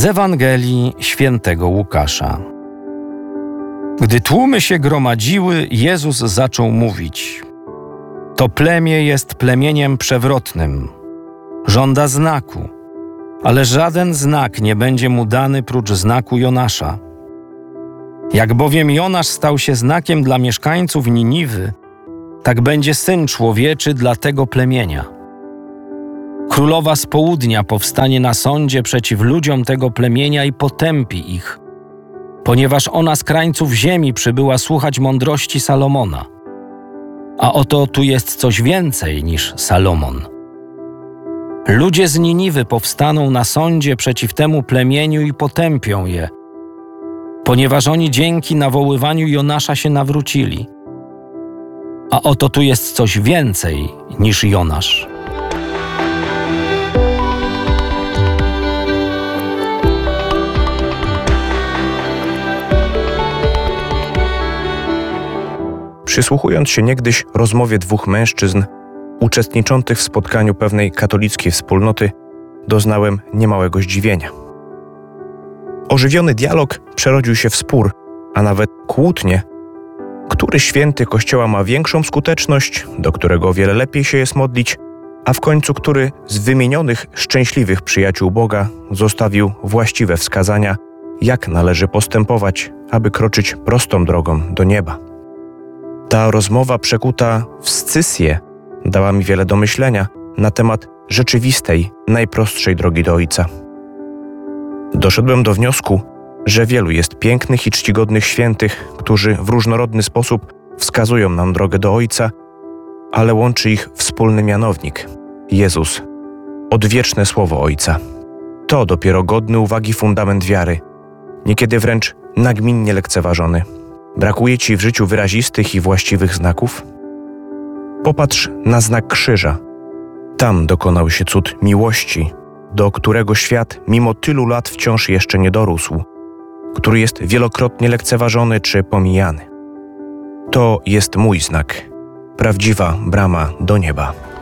Z Ewangelii Świętego Łukasza. Gdy tłumy się gromadziły, Jezus zaczął mówić: To plemię jest plemieniem przewrotnym. Żąda znaku, ale żaden znak nie będzie mu dany prócz znaku Jonasza. Jak bowiem Jonasz stał się znakiem dla mieszkańców Niniwy, tak będzie Syn Człowieczy dla tego plemienia. Królowa z południa powstanie na sądzie przeciw ludziom tego plemienia i potępi ich, ponieważ ona z krańców ziemi przybyła słuchać mądrości Salomona. A oto tu jest coś więcej niż Salomon. Ludzie z Niniwy powstaną na sądzie przeciw temu plemieniu i potępią je, ponieważ oni dzięki nawoływaniu Jonasza się nawrócili. A oto tu jest coś więcej niż Jonasz. Przysłuchując się niegdyś rozmowie dwóch mężczyzn uczestniczących w spotkaniu pewnej katolickiej wspólnoty, doznałem niemałego zdziwienia. Ożywiony dialog przerodził się w spór, a nawet kłótnię, który święty Kościoła ma większą skuteczność, do którego o wiele lepiej się jest modlić, a w końcu który z wymienionych szczęśliwych przyjaciół Boga zostawił właściwe wskazania, jak należy postępować, aby kroczyć prostą drogą do nieba. Ta rozmowa przekuta w scysję dała mi wiele do myślenia na temat rzeczywistej, najprostszej drogi do Ojca. Doszedłem do wniosku, że wielu jest pięknych i czcigodnych świętych, którzy w różnorodny sposób wskazują nam drogę do Ojca, ale łączy ich wspólny mianownik – Jezus, odwieczne Słowo Ojca. To dopiero godny uwagi fundament wiary, niekiedy wręcz nagminnie lekceważony. Brakuje ci w życiu wyrazistych i właściwych znaków? Popatrz na znak krzyża. Tam dokonał się cud miłości, do którego świat mimo tylu lat wciąż jeszcze nie dorósł, który jest wielokrotnie lekceważony czy pomijany. To jest mój znak, prawdziwa brama do nieba.